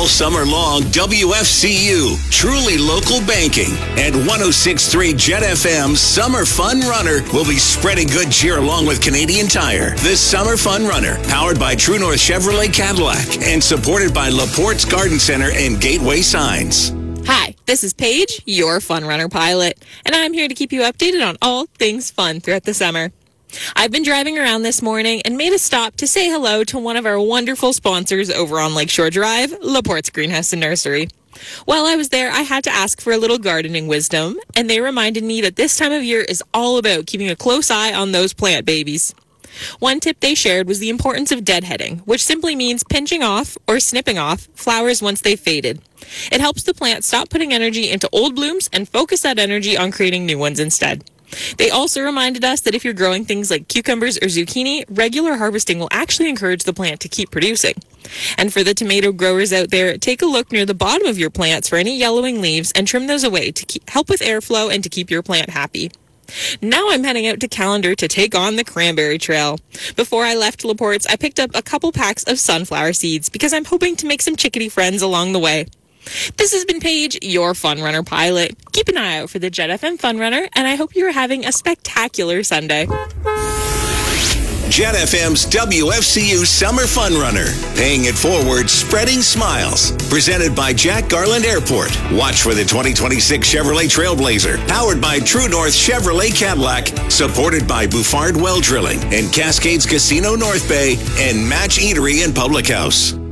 summer long, WFCU, truly local banking, and 106.3 Jet FM's Summer Fun Runner will be spreading good cheer along with Canadian Tire. This Summer Fun Runner, powered by True North Chevrolet Cadillac and supported by LaPorte's Garden Center and Gateway Signs. Hi, this is Paige, your Fun Runner pilot, and I'm here to keep you updated on all things fun throughout the summer. I've been driving around this morning and made a stop to say hello to one of our wonderful sponsors over on Lakeshore Drive, LaPorte's Greenhouse and Nursery. While I was there, I had to ask for a little gardening wisdom, and they reminded me that this time of year is all about keeping a close eye on those plant babies. One tip they shared was the importance of deadheading, which simply means pinching off or snipping off flowers once they've faded. It helps the plant stop putting energy into old blooms and focus that energy on creating new ones instead. They also reminded us that if you're growing things like cucumbers or zucchini, regular harvesting will actually encourage the plant to keep producing. And for the tomato growers out there, take a look near the bottom of your plants for any yellowing leaves and trim those away to help with airflow and to keep your plant happy. Now I'm heading out to Callender to take on the cranberry trail. Before I left LaPorte's, I picked up a couple packs of sunflower seeds because I'm hoping to make some chickadee friends along the way. This has been Paige, your Fun Runner pilot. Keep an eye out for the Jet FM Fun Runner, and I hope you're having a spectacular Sunday. Jet FM's WFCU Summer Fun Runner, paying it forward, spreading smiles. Presented by Jack Garland Airport. Watch for the 2026 Chevrolet Trailblazer, powered by True North Chevrolet Cadillac, supported by Bouffard Well Drilling and Cascades Casino North Bay and Match Eatery and Public House.